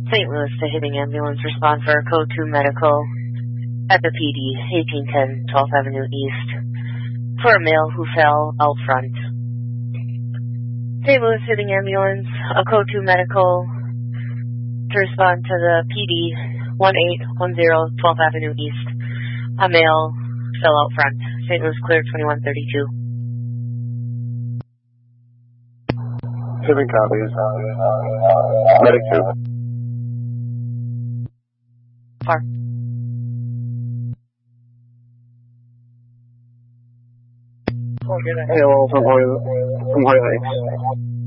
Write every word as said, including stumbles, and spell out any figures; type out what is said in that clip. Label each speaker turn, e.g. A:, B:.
A: Saint Louis to hitting ambulance, respond for code two medical at the P D, eighteen ten twelfth Avenue East, for a male who fell out front. Saint Louis hitting ambulance, a code two medical to respond to the P D, eighteen ten twelfth Avenue East. A male fell out front. Saint Louis clear twenty-one thirty-two.
B: Seven copies. Medic two.
A: Far.
B: Hello, from Hoyle, from Hoyle Heights.